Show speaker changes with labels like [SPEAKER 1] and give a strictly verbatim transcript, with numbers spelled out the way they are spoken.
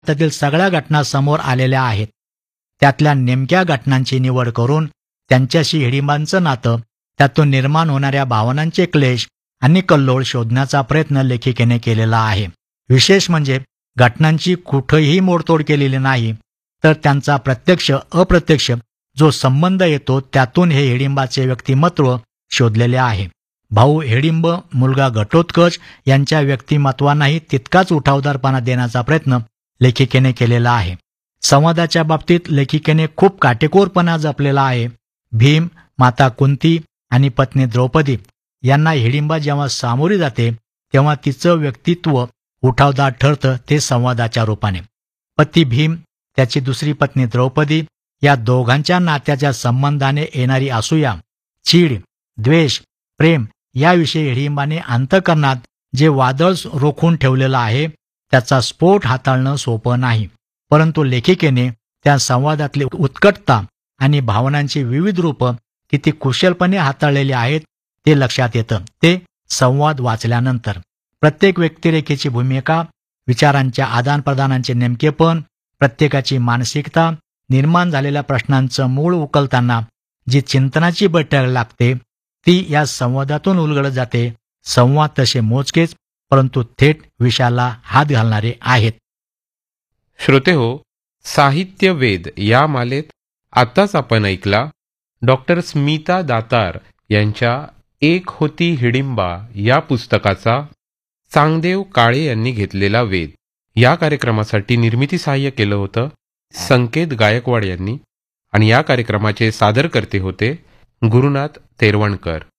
[SPEAKER 1] त्यातील सगळ्या घटना समोर आलेल्या आहेत. त्यातल्या नेमक्या घटनांची निवड करून त्यांच्याशी हिडिंबांचं नातं, त्यातून निर्माण होणाऱ्या भावनांचे क्लेश आणि कल्लोळ शोधण्याचा प्रयत्न लेखिकेने केलेला आहे. विशेष म्हणजे घटनांची कुठेही मोडतोड केलेली नाही, तर त्यांचा प्रत्यक्ष अप्रत्यक्ष जो संबंध येतो त्यातून हे हिडिंबाचे व्यक्तिमत्व शोधलेले आहे. भाऊ हिडिंब, मुलगा घटोत्कच यांच्या व्यक्तिमत्वांनाही तितकाच उठावदारपणा देण्याचा प्रयत्न लेखिकेने केलेला आहे. संवादाच्या बाबतीत लेखिकेने खूप काटेकोरपणा जपलेला आहे. भीम, माता कुंती आणि पत्नी द्रौपदी यांना हिडिंबा जेव्हा सामोरी जाते तेव्हा तिचं व्यक्तित्व उठावदार ठरतं, ते संवादाच्या रूपाने. पती भीम, त्याची दुसरी पत्नी द्रौपदी या दोघांच्या नात्याच्या संबंधाने येणारी असूया, चीड, द्वेष, प्रेम याविषयी हिडिंबाने अंतःकरणात जे वादळ रोखून ठेवलेलं आहे त्याचा स्फोट हाताळणं सोपं नाही. परंतु लेखिकेने त्या संवादातली उत्कटता आणि भावनांची विविध रूपं किती कुशलपणे हाताळलेली आहेत ते लक्षात येतं ते संवाद वाचल्यानंतर. प्रत्येक व्यक्तिरेखेची भूमिका, विचारांच्या आदानप्रदानांचे नेमकेपण, प्रत्येकाची मानसिकता, निर्माण झालेल्या प्रश्नांचं मूळ उकलताना जी चिंतनाची बैठक लागते ती या संवादातून उलगडत जाते. संवाद तसे मोजकेच परंतु थेट विषयाला हात घालणारे आहेत.
[SPEAKER 2] श्रोतेहो, साहित्य वेद या मालेत आताच आपण ऐकला डॉक्टर स्मिता दातार यांच्या एक होती हिडिंबा या पुस्तकाचा चांगदेव काळे यांनी घेतलेला वेध. या कार्यक्रमासाठी निर्मिती सहाय्य केलं होतं संकेत गायकवाड यांनी आणि या कार्यक्रमाचे सादरकर्ते होते गुरुनाथ तेरवणकर.